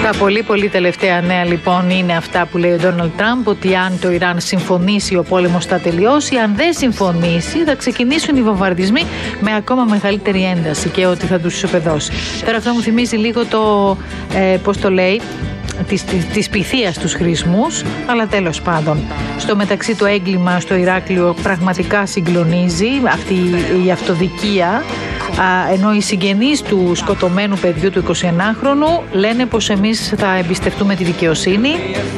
Τα πολύ τελευταία νέα λοιπόν είναι αυτά που λέει ο Ντόναλντ Τραμπ, ότι αν το Ιράν συμφωνήσει ο πόλεμος θα τελειώσει, αν δεν συμφωνήσει θα ξεκινήσουν οι βομβαρδισμοί με ακόμα μεγαλύτερη ένταση και ότι θα τους ισοπεδώσει. Τώρα αυτό μου θυμίζει λίγο το, πώς το λέει, της πυθίας τους χρησμούς, αλλά τέλος πάντων. Στο μεταξύ το έγκλημα στο Ηράκλειο πραγματικά συγκλονίζει, αυτή η αυτοδικία, ενώ οι συγγενείς του σκοτωμένου παιδιού του 21χρονου λένε πως εμείς θα εμπιστευτούμε τη δικαιοσύνη.